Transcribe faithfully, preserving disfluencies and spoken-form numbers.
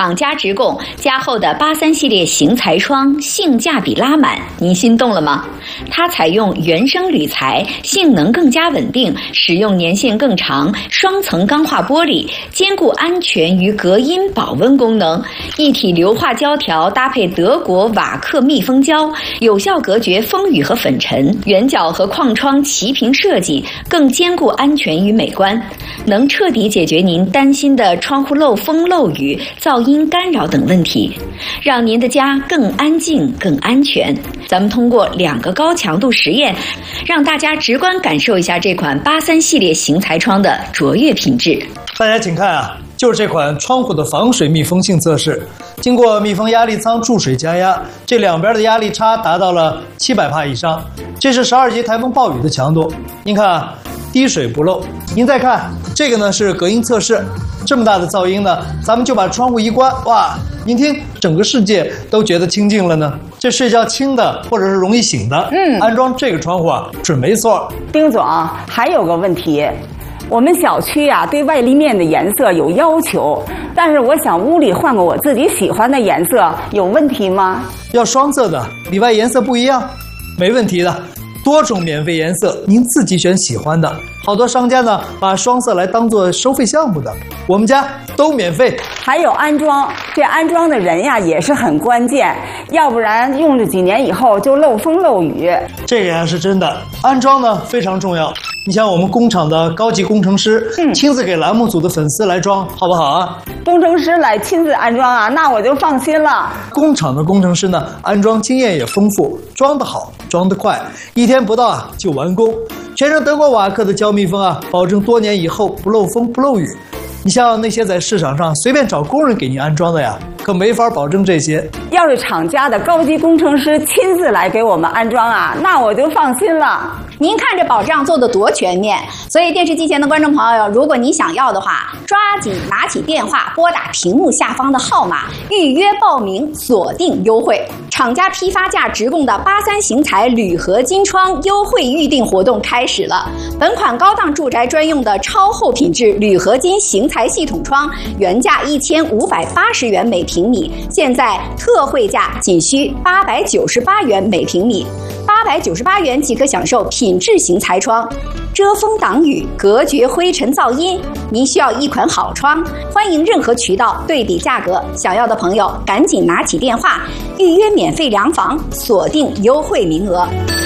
厂家直供加厚的八三系列型材窗，性价比拉满，您心动了吗？它采用原生铝材，性能更加稳定，使用年限更长，双层钢化玻璃，兼顾安全与隔音保温功能，一体硫化胶条搭配德国瓦克密封胶，有效隔绝风雨和粉尘，圆角和框窗齐平设计，更兼顾安全与美观，能彻底解决您担心的窗户漏风漏雨、噪音干扰等问题，让您的家更安静更安全。咱们通过两个高强度实验，让大家直观感受一下这款八三系列型材窗的卓越品质。 大家请看啊，就是这款窗户的防水密封性测试，经过密封压力舱注水加压，这两边的压力差达到了七百帕以上，这是十二级台风暴雨的强度。您看啊，滴水不漏。您再看这个呢，是隔音测试，这么大的噪音呢，咱们就把窗户一关，哇，您听，整个世界都觉得清静了呢。这睡觉轻的或者是容易醒的，嗯，安装这个窗户啊，准没错。 丁总，还有个问题，我们小区啊对外立面的颜色有要求，但是我想屋里换个我自己喜欢的颜色，有问题吗？ 要双色的，里外颜色不一样，没问题的。多种免费颜色，您自己选喜欢的。好多商家呢把双色来当做收费项目的，我们家都免费。 还有安装，这安装的人呀也是很关键，要不然用了几年以后就漏风漏雨。 这个呀是真的，安装呢非常重要。你像我们工厂的高级工程师，嗯，亲自给栏目组的粉丝来装，好不好啊？ 工程师来亲自安装啊，那我就放心了。 工厂的工程师呢，安装经验也丰富，装得好，装得快，一天不到啊就完工。全程德国瓦克的胶密封啊，保证多年以后不漏风不漏雨。你像那些在市场上随便找工人给你安装的呀，可没法保证这些。 要是厂家的高级工程师亲自来给我们安装啊，那我就放心了。 您看这保障做得多全面，所以电视机前的观众朋友，如果你想要的话，抓紧拿起电话，拨打屏幕下方的号码，预约报名，锁定优惠。厂家批发价直供的八三型材铝合金窗优惠预订活动开始了。本款高档住宅专用的超厚品质铝合金型材系统窗，原价一千五百八十元每平米，现在特惠价仅需八百九十八元每平米。八百九十八元即可享受品质型材窗，遮风挡雨，隔绝灰尘噪音。您需要一款好窗，欢迎任何渠道对比价格，想要的朋友赶紧拿起电话预约免费量房，锁定优惠名额。